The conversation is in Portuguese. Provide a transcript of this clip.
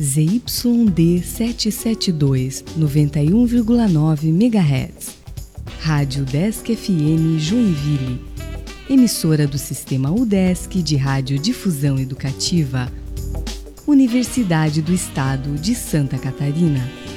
ZYD 772, 91,9 MHz. Rádio UDESC FM Joinville, emissora do Sistema UDESC de Radiodifusão Educativa, Universidade do Estado de Santa Catarina.